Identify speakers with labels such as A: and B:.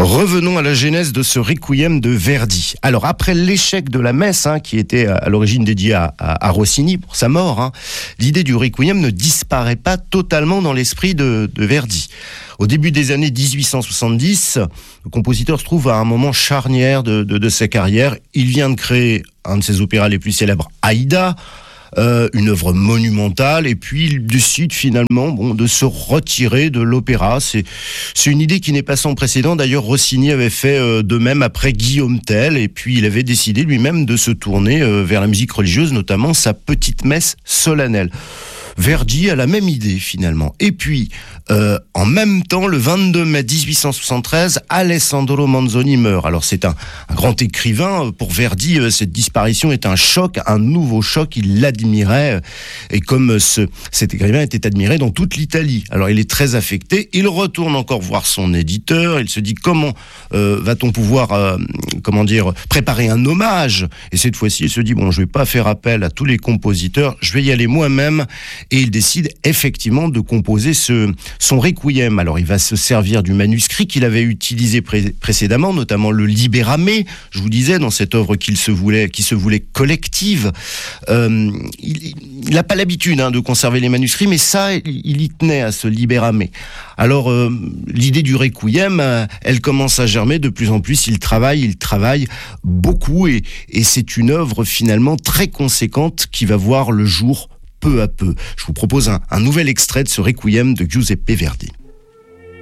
A: Revenons à la genèse de ce requiem de Verdi. Alors, après l'échec de la messe, qui était à l'origine dédiée à Rossini pour sa mort, l'idée du requiem ne disparaît pas totalement dans l'esprit de Verdi. Au début des années 1870, le compositeur se trouve à un moment charnière de sa carrière. Il vient de créer un de ses opéras les plus célèbres, Aïda, une œuvre monumentale, et puis il décide finalement de se retirer de l'opéra. C'est une idée qui n'est pas sans précédent. D'ailleurs, Rossini avait fait de même après Guillaume Tell, et puis il avait décidé lui-même de se tourner vers la musique religieuse, notamment sa petite messe solennelle. Verdi a la même idée finalement. Et puis, en même temps, le 22 mai 1873, Alessandro Manzoni meurt. Alors c'est un grand écrivain. Pour Verdi, cette disparition est un choc, un nouveau choc. Il l'admirait. Et comme cet écrivain était admiré dans toute l'Italie. Alors il est très affecté. Il retourne encore voir son éditeur. Il se dit comment va-t-on pouvoir, préparer un hommage. Et cette fois-ci, il se dit, je vais pas faire appel à tous les compositeurs. Je vais y aller moi-même. Et il décide effectivement de composer son requiem. Alors il va se servir du manuscrit qu'il avait utilisé précédemment, notamment le Libérame, je vous disais, dans cette œuvre qui se voulait collective. Il n'a pas l'habitude de conserver les manuscrits, mais ça, il y tenait à ce Libérame. Alors l'idée du requiem, elle commence à germer de plus en plus. Il travaille beaucoup, et c'est une œuvre finalement très conséquente qui va voir le jour peu à peu. Je vous propose un nouvel extrait de ce requiem de Giuseppe Verdi.